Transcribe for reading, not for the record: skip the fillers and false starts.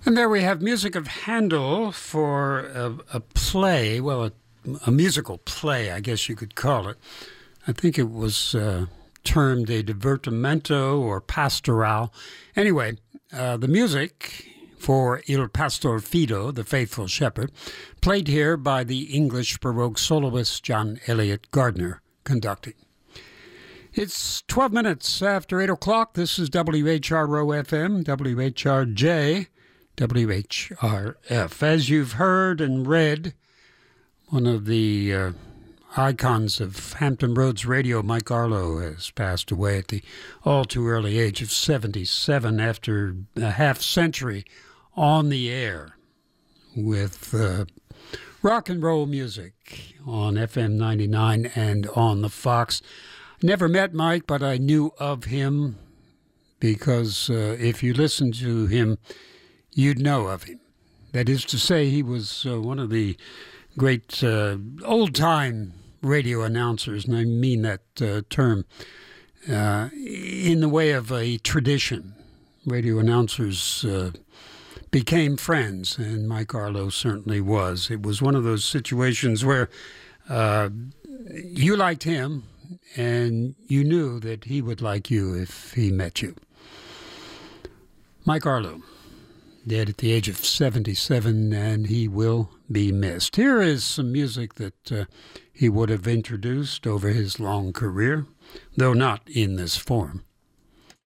And there we have music of Handel for a play, well, a musical play, I guess you could call it. I think it was termed a divertimento or pastoral. Anyway, the music for Il Pastor Fido, the Faithful Shepherd, played here by the English Baroque soloist John Eliot Gardiner conducting. It's 12 minutes after 8 o'clock. This is WHRO-FM, WHRJ, WHRF. As you've heard and read, one of the icons of Hampton Roads radio, Mike Arlo, has passed away at the all-too-early age of 77 after a half-century on the air with rock and roll music on FM 99 and on the Fox. Never met Mike, but I knew of him because if you listen to him, you'd know of him. That is to say, he was one of the great old-time radio announcers, and I mean that term in the way of a tradition. Radio announcers became friends, and Mike Arlo certainly was. It was one of those situations where you liked him, and you knew that he would like you if he met you. Mike Arlo, dead at the age of 77, and he will be missed. Here is some music that he would have introduced over his long career, though not in this form.